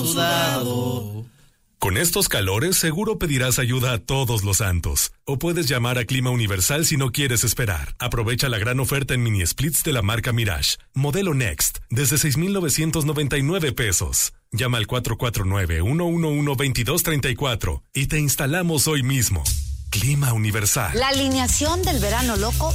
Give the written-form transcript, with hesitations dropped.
sudado. Con estos calores seguro pedirás ayuda a todos los santos. O puedes llamar a Clima Universal si no quieres esperar. Aprovecha la gran oferta en mini splits de la marca Mirage. Modelo Next, desde 6,999 pesos. Llama al 449-111-2234 y te instalamos hoy mismo. Clima Universal. La alineación del verano loco